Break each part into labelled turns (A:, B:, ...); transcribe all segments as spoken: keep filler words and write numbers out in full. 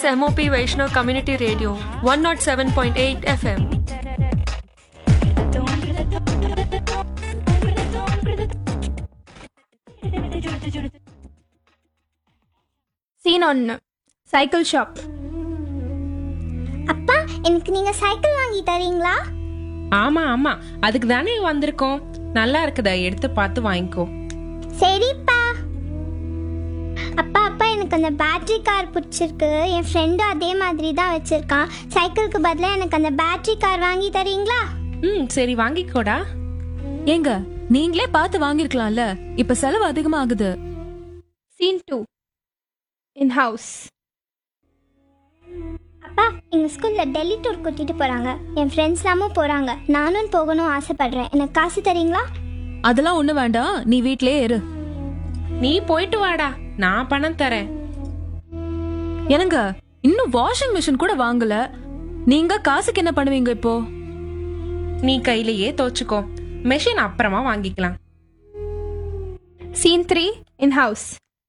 A: M O P Vaishnav Community Radio, one oh seven point eight F M.
B: Scene ஒன்று. Cycle shop.
C: அப்பா, எனக்கு நீங்க cycle வாங்கி தரீங்களா?
D: ஆமா ஆமா, அதுக்கு தானே வந்திருக்கோம். நல்லா இருக்குதா, எடுத்து பார்த்து வாங்கிக்கோ.
C: சரிப்பா. அப்பா அப்பா எனக்கு அந்த பேட்டரி கார் பிடிச்சிருக்கு. என் ஃப்ரெண்டும் அதே மாதிரி தான் வச்சிருக்கான். சைக்கிளுக்கு பதிலாக எனக்கு அந்த பேட்டரி கார் வாங்கி தரீங்களா?
D: ம் சரி, வாங்கிக்கோடா.
E: ஏங்க, நீங்களே பார்த்து வாங்கிருக்கலாம்ல, இப்ப செலவு அதிகமா ஆகுது.
B: Scene two. In house.
C: அப்பா, எங்கள் ஸ்கூலில் டெல்லி டூர் கூட்டிகிட்டு போகிறாங்க. என் ஃப்ரெண்ட்ஸ் எல்லாமும் போகிறாங்க. நானும் போகணும் ஆசைப்படுறேன். எனக்கு காசு தரீங்களா?
E: அதெல்லாம் ஒண்ணு வேண்டாம், நீ வீட்லயே இரு.
D: நீ போயிட்டு வாடா, நான் பணம் தரேன்.
E: என்னங்க, இன்னும் வாஷிங் மிஷின் கூட வாங்கல, நீங்க காசுக்கு என்ன பண்ணுவீங்க இப்போ?
D: நீ கையிலேயே தோச்சுக்கோ, மெஷின் அப்புறமா வாங்கிக்கலாம்.
B: Scene three. In house.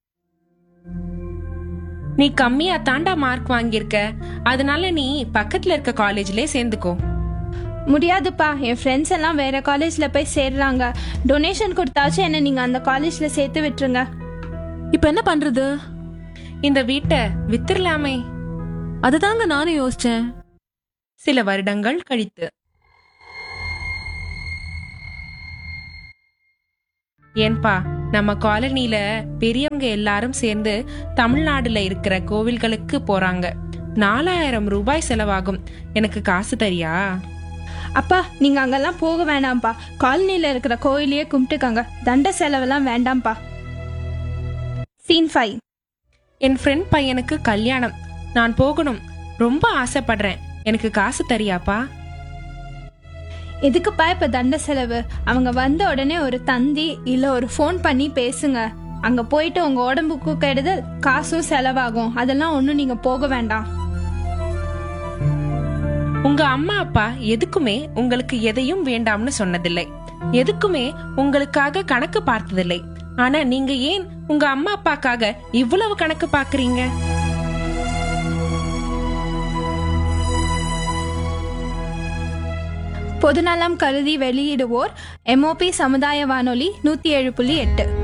D: நீ கம்மியா தாண்டா மார்க் வாங்கியிருக்க, அதனால நீ பக்கத்துல இருக்க காலேஜ்லயே சேர்ந்துக்கோ.
B: முடியாதுப்பா, என் ஃப்ரெண்ட்ஸ் எல்லாம் வேற காலேஜ்ல போய் சேர்றாங்க. டொனேஷன் கொடுத்தாச்சும் என்ன நீங்க அந்த காலேஜ்ல சேர்த்து விட்டுருங்க.
E: இப்ப என்ன பண்றது?
D: இந்த வீட்டை வித்துடலாமே.
E: அதுதாங்க நானும் யோசிச்சேன்.
D: சில வருடங்கள் கழித்து. ஏன்பா, நம்ம காலனில பெரியவங்க எல்லாரும் சேர்ந்து தமிழ்நாடுல இருக்கிற கோவில்களுக்கு போறாங்க. நாலாயிரம் ரூபாய் செலவாகும். எனக்கு காசு தரியா?
B: அப்பா, நீங்க அங்கெல்லாம் போக வேண்டாம்ப்பா. காலனில இருக்கிற கோயிலையே கும்பிட்டுக்கங்க. தண்ட செலவெல்லாம் வேண்டாம்ப்பா. Scene five.
D: என் ஃப்ரெண்ட் பையனுக்கு கல்யாணம், நான் போகணும், ரொம்ப ஆசைப்படுறேன். எனக்கு காசு தரியாப்பா?
B: எதுக்குப்பா இப்ப தண்ட செலவு? அவங்க வந்த உடனே ஒரு தந்தி இல்ல ஒரு ஃபோன் பண்ணி பேசுங்க. அங்க போயிட்டு உங்க உடம்புக்கு கெடுதல், காசும் செலவாகும். அதெல்லாம் ஒண்ணும் நீங்க போக வேண்டாம்.
D: உங்க அம்மா அப்பா எதுக்குமே உங்களுக்கு எதையும் வேண்டாம்னு சொன்னதில்லை, எதுக்குமே உங்களுக்காக கணக்கு பார்த்ததில்லை. ஆனா நீங்க ஏன் உங்க அம்மா அப்பாக்காக இவ்வளவு கணக்கு பாக்குறீங்க?
B: பொதுநலம் கருதி வெளியிடுவோர் எம் ஓ பி சமுதாய வானொலி நூத்தி ஏழு புள்ளி எட்டு.